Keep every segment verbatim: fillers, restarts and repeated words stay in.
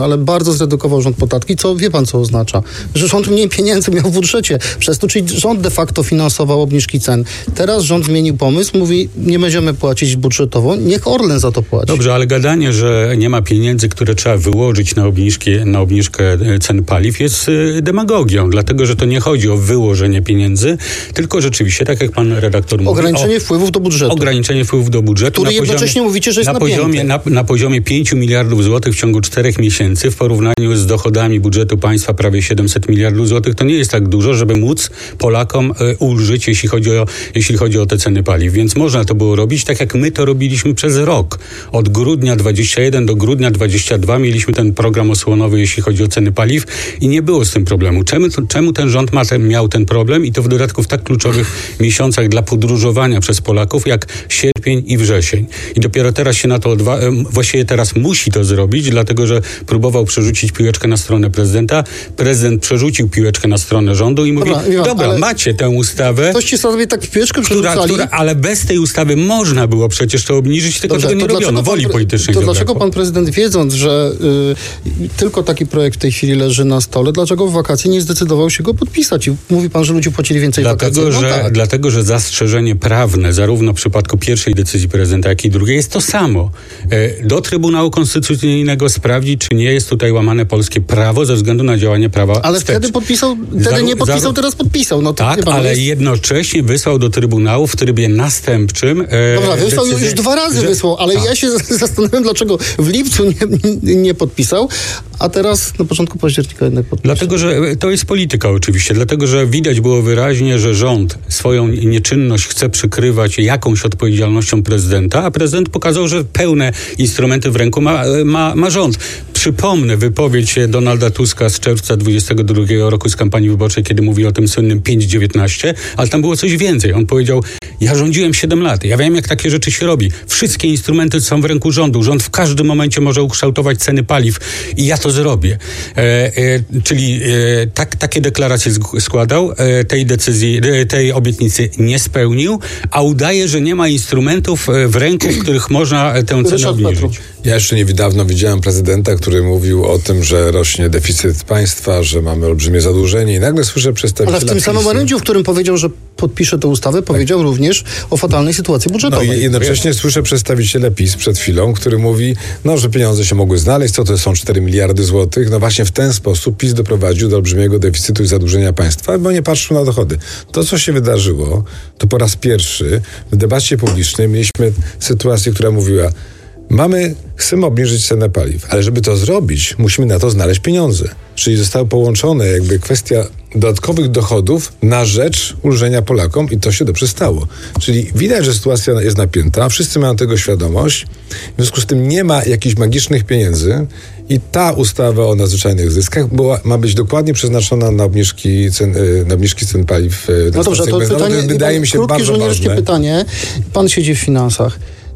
ale bardzo zredukował rząd podatki, co wie pan, co oznacza? Że rząd mniej pieniędzy miał w budżecie przez to, czyli rząd de facto finansował obniżki cen. Teraz rząd zmienił pomysł, mówi, nie będziemy płacić budżetowo, niech Orlen za to płaci. Dobrze, ale gadanie, że nie ma pieniędzy, które trzeba wyłożyć na obniżki, na obniżkę cen paliw jest demagogią, dlatego, że to nie chodzi o wyłożenie pieniędzy, tylko rzeczywiście, tak jak pan redaktor mówi, ograniczenie wpływów do budżetu. Ograniczenie wpływów do budżetu. Który jednocześnie poziomie, mówicie, że jest na poziomie, na, na poziomie pięciu miliardów złotych w ciągu czterech miesięcy w porównaniu z dochodami budżetu państwa prawie siedemset miliardów złotych. To nie jest tak dużo, żeby móc Polakom y, ulżyć, jeśli chodzi o, jeśli chodzi o te ceny paliw. Więc można to było robić tak, jak my to robiliśmy przez rok. Od grudnia dwudziestego pierwszego do grudnia dwudziestego drugiego mieliśmy ten program osłonowy, jeśli chodzi o ceny paliw i nie było z tym problemu. Czemu, to, czemu ten rząd ma ten, miał ten problem i to w dodatku w tak kluczowych miesiącach dla podróżowania przez Polaków, jak sierpień i wrzesień. I dopiero teraz się na to odwa- właściwie teraz musi to zrobić, dlatego, że próbował przerzucić piłeczkę na stronę prezydenta. Prezydent przerzucił piłeczkę na stronę rządu i mówi, dobra, Iwan, dobra macie tę ustawę. Ktoś ci sobie tak piłeczkę która, która, ale bez tej ustawy można było przecież to obniżyć, tylko Dobrze, tego nie robiono. Woli pan, politycznej. To dlaczego pan prezydent, wiedząc, że y, tylko taki projekt w tej chwili leży na stole, dlaczego w wakacje nie zdecydował się go podpisać? I mówi pan, że ludzie płacili więcej dlatego, wakacji. No że, tak. Dlatego, że zastrzeżenie prawne, zarówno w przypadku pierwszej decyzji prezydenta, jak i drugiej, jest to samo. Do Trybunału Konstytucyjnego sprawdzić, czy nie jest tutaj łamane polskie prawo ze względu na działanie prawa Ale wstecz. wtedy podpisał, wtedy Zaru, nie podpisał, zaru, teraz podpisał. No to tak, pan, ale jest... jednocześnie wysłał do Trybunału w trybie następczym. Dobra, wysłał decyzję, już dwa razy że... wysłał, ale tak. ja się zastanawiam, dlaczego w lipcu nie, nie podpisał, a teraz na początku października jednak podpisał. Dlatego, że to jest polityka oczywiście, dlatego, że widać było wyraźnie, że rząd swoją nieczynność chce przykrywać jakąś odpowiedzialnością prezydenta, a prezydent pokazał, że pełne instrumenty w ręku ma, ma, ma rząd. Przypomnę wypowiedź Donalda Tuska z czerwca dwudziestego drugiego roku z kampanii wyborczej, kiedy mówi o tym słynnym pięć dziewiętnaście, ale tam było coś więcej. On powiedział, ja rządziłem siedem lat, ja wiem, jak takie rzeczy się robi. Wszystkie instrumenty są w ręku rządu. Rząd w każdym momencie może ukształtować ceny paliw i ja to zrobię. E, e, czyli e, tak, takie deklaracje składał, e, tej decyzji, e, tej obietnicy nie spełnił, a udaje, że nie ma instrumentów w ręku, w których można tę cenę obniżyć. Ja jeszcze niedawno widziałem prezydenta, który mówił o tym, że rośnie deficyt państwa, że mamy olbrzymie zadłużenie i nagle słyszę przedstawiciela Ale w tym PiS-u. samym orędziu, w którym powiedział, że podpisze tę ustawę, powiedział tak. również o fatalnej sytuacji budżetowej. No i jednocześnie słyszę przedstawiciela PiS przed chwilą, który mówi, no, że pieniądze się mogły znaleźć, co to są cztery miliardy złotych. No właśnie w ten sposób PiS doprowadził do olbrzymiego deficytu i zadłużenia państwa, bo nie patrzył na dochody. To, co się wydarzyło, to po raz pierwszy w debacie publicznej mieliśmy sytuację, która mówiła, Mamy, chcemy obniżyć cenę paliw, ale żeby to zrobić, musimy na to znaleźć pieniądze. Czyli zostały połączone jakby kwestia dodatkowych dochodów na rzecz ulżenia Polakom i to się dobrze stało. Czyli widać, że sytuacja jest napięta, wszyscy mają tego świadomość, w związku z tym nie ma jakichś magicznych pieniędzy i ta ustawa o nadzwyczajnych zyskach była, ma być dokładnie przeznaczona na obniżki cen, na obniżki cen paliw. No dobrze, to pytanie, wydaje mi się krótkie bardzo żołnierskie ważne. pytanie. Pan siedzi w finansach.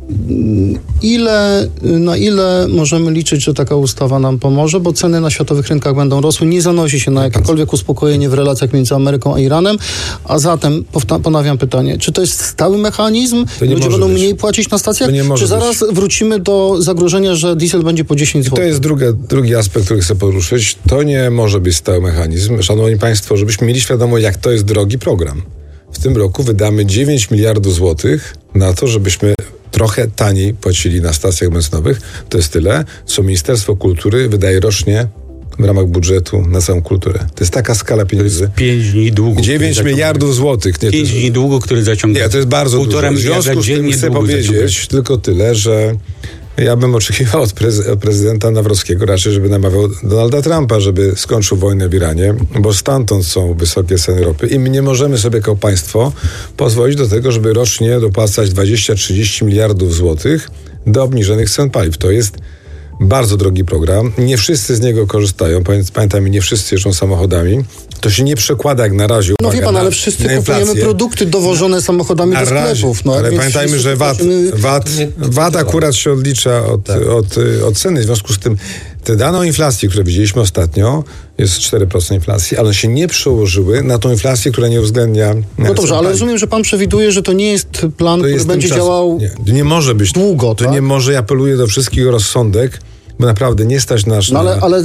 Ile, na ile możemy liczyć, że taka ustawa nam pomoże, bo ceny na światowych rynkach będą rosły, nie zanosi się na jakiekolwiek uspokojenie w relacjach między Ameryką a Iranem, a zatem powta- ponawiam pytanie, czy to jest stały mechanizm, ludzie będą być. mniej płacić na stacjach, czy zaraz być. wrócimy do zagrożenia, że diesel będzie po dziesięć złotych? To jest druga, drugi aspekt, który chcę poruszyć. To nie może być stały mechanizm. Szanowni Państwo, żebyśmy mieli świadomość, jak to jest drogi program. W tym roku wydamy dziewięć miliardów złotych na to, żebyśmy trochę taniej płacili na stacjach benzynowych. To jest tyle, co Ministerstwo Kultury wydaje rocznie w ramach budżetu na całą kulturę. To jest taka skala pieniędzy. Pięć dni długu. dziewięć miliardów złotych. Nie, Pięć dni długu, który zaciąga. Nie, to jest bardzo Półtora dużo. W związku z tym chcę powiedzieć zaciąga. tylko tyle, że ja bym oczekiwał od, prez- od prezydenta Nawrockiego raczej, żeby namawiał Donalda Trumpa, żeby skończył wojnę w Iranie, bo stamtąd są wysokie ceny ropy i my nie możemy sobie jako państwo pozwolić do tego, żeby rocznie dopłacać dwadzieścia trzydzieści miliardów złotych do obniżonych cen paliw. To jest bardzo drogi program. Nie wszyscy z niego korzystają. Pamiętajmy, nie wszyscy jeżdżą samochodami. To się nie przekłada jak na razie. No uwaga, wie pan, na, ale wszyscy kupujemy produkty dowożone samochodami na do sklepów. No, ale pamiętajmy, że VAT, płacimy... VAT, VAT akurat się odlicza od, tak. od, od ceny. W związku z tym te dane o inflacji, które widzieliśmy ostatnio, jest cztery procent inflacji, ale one się nie przełożyły na tą inflację, która nie uwzględnia... No dobrze, ale rozumiem, że pan przewiduje, że to nie jest plan, to który jest będzie działał nie, nie może być. długo, To tak? nie może, ja apeluję do wszystkich o rozsądek. bo naprawdę nie stać nasz No ale, na... ale